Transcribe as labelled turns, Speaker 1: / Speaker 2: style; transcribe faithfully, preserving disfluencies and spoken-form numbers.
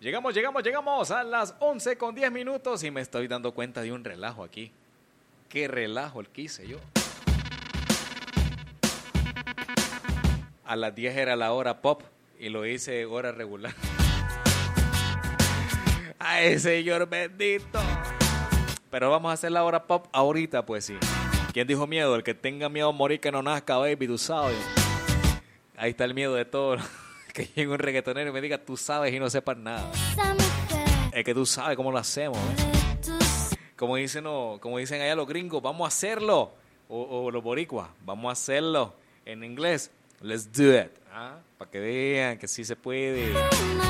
Speaker 1: Llegamos, llegamos, llegamos a las once con diez minutos y me estoy dando cuenta de un relajo aquí. Qué relajo el que hice yo. A las diez era la hora pop y lo hice hora regular. ¡Ay, Señor bendito! Pero vamos a hacer la hora pop ahorita, pues sí. ¿Quién dijo miedo? El que tenga miedo a morir que no nazca, baby, tú sabes. Ahí está el miedo de todo. Que llegue un reggaetonero y me diga, tú sabes y no sepas nada. Es que tú sabes cómo lo hacemos, ¿eh? Como dicen, no, como dicen allá los gringos, vamos a hacerlo. O, o los boricuas, vamos a hacerlo. En inglés, let's do it. ¿Ah? Para que vean que sí se puede.